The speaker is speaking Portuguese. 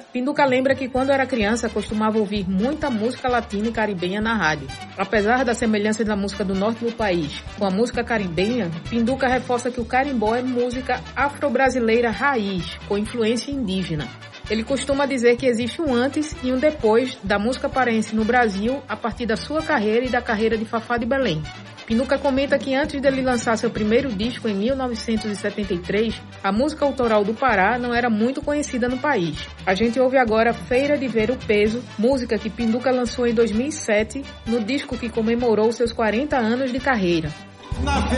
Pinduca lembra que quando era criança costumava ouvir muita música latina e caribenha na rádio. Apesar da semelhança da música do norte do país com a música caribenha, Pinduca reforça que o carimbó é música afro-brasileira raiz, com influência indígena. Ele costuma dizer que existe um antes e um depois da música paraense no Brasil a partir da sua carreira e da carreira de Fafá de Belém. Pinduca comenta que antes dele lançar seu primeiro disco em 1973, a música autoral do Pará não era muito conhecida no país. A gente ouve agora Feira de Ver o Peso, música que Pinduca lançou em 2007, no disco que comemorou seus 40 anos de carreira. Na